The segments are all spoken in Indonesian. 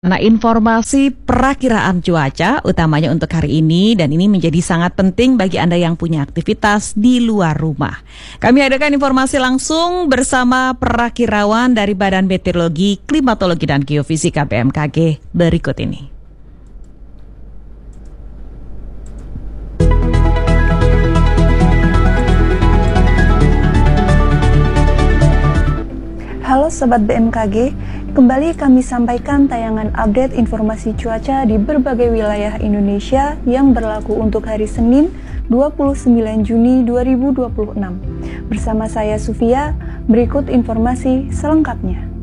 Nah, informasi perakiraan cuaca utamanya untuk hari ini dan ini menjadi sangat penting bagi Anda yang punya aktivitas di luar rumah. Kami hadirkan informasi langsung bersama perakirawan dari Badan Meteorologi, Klimatologi dan Geofisika BMKG berikut ini. Halo Sobat BMKG, kembali kami sampaikan tayangan update informasi cuaca di berbagai wilayah Indonesia yang berlaku untuk hari Senin 29 Juni 2026. Bersama saya Sufia, berikut informasi selengkapnya.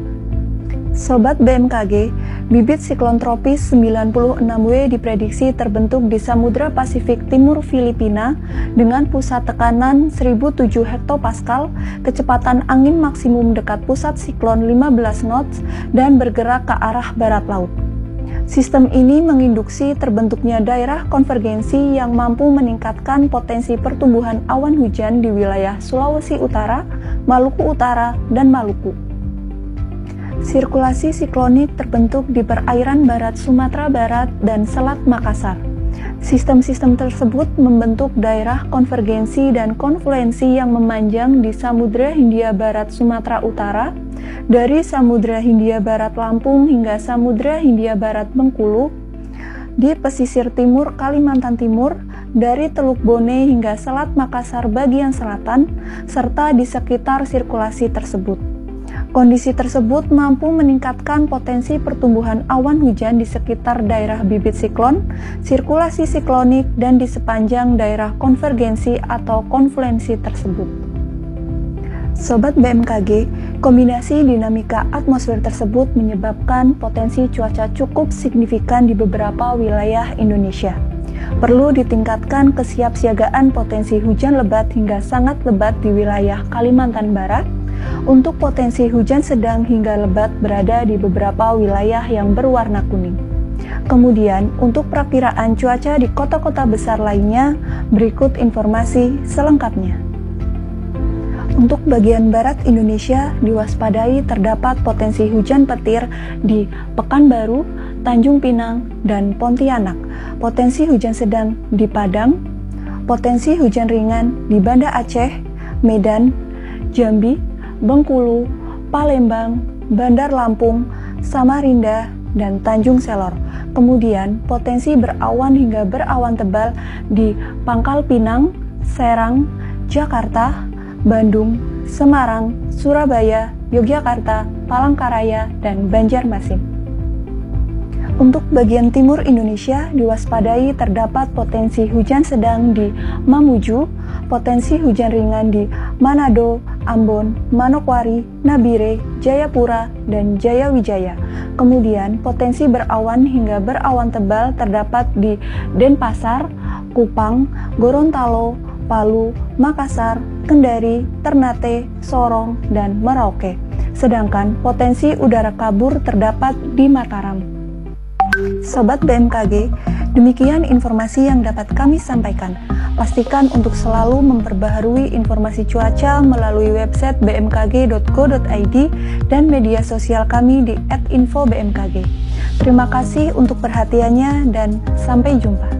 Sobat BMKG, bibit siklon tropis 96W diprediksi terbentuk di Samudra Pasifik Timur Filipina dengan pusat tekanan 1007 hektopascal, kecepatan angin maksimum dekat pusat siklon 15 knots dan bergerak ke arah barat laut. Sistem ini menginduksi terbentuknya daerah konvergensi yang mampu meningkatkan potensi pertumbuhan awan hujan di wilayah Sulawesi Utara, Maluku Utara, dan Maluku. Sirkulasi siklonik terbentuk di perairan barat Sumatera Barat dan Selat Makassar. Sistem-sistem tersebut membentuk daerah konvergensi dan konfluensi yang memanjang di Samudra Hindia Barat Sumatera Utara, dari Samudra Hindia Barat Lampung hingga Samudra Hindia Barat Bengkulu, di pesisir timur Kalimantan Timur, dari Teluk Bone hingga Selat Makassar bagian selatan, serta di sekitar sirkulasi tersebut. Kondisi tersebut mampu meningkatkan potensi pertumbuhan awan hujan di sekitar daerah bibit siklon, sirkulasi siklonik, dan di sepanjang daerah konvergensi atau konfluensi tersebut. Sobat BMKG, kombinasi dinamika atmosfer tersebut menyebabkan potensi cuaca cukup signifikan di beberapa wilayah Indonesia. Perlu ditingkatkan kesiapsiagaan potensi hujan lebat hingga sangat lebat di wilayah Kalimantan Barat. Untuk potensi hujan sedang hingga lebat berada di beberapa wilayah yang berwarna kuning. Kemudian, untuk perakiraan cuaca di kota-kota besar lainnya, berikut informasi selengkapnya. Untuk bagian barat Indonesia, diwaspadai terdapat potensi hujan petir di Pekanbaru, Tanjung Pinang, dan Pontianak. Potensi hujan sedang di Padang, potensi hujan ringan di Banda Aceh, Medan, Jambi, Bengkulu, Palembang, Bandar Lampung, Samarinda, dan Tanjung Selor. Kemudian potensi berawan hingga berawan tebal di Pangkal Pinang, Serang, Jakarta, Bandung, Semarang, Surabaya, Yogyakarta, Palangkaraya, dan Banjarmasin. Untuk bagian timur Indonesia, diwaspadai terdapat potensi hujan sedang di Mamuju, potensi hujan ringan di Manado, Ambon, Manokwari, Nabire, Jayapura, dan Jayawijaya. Kemudian, potensi berawan hingga berawan tebal terdapat di Denpasar, Kupang, Gorontalo, Palu, Makassar, Kendari, Ternate, Sorong, dan Merauke. Sedangkan potensi udara kabur terdapat di Mataram. Sobat BMKG, demikian informasi yang dapat kami sampaikan. Pastikan untuk selalu memperbaharui informasi cuaca melalui website bmkg.go.id dan media sosial kami di @infobmkg. Terima kasih untuk perhatiannya dan sampai jumpa.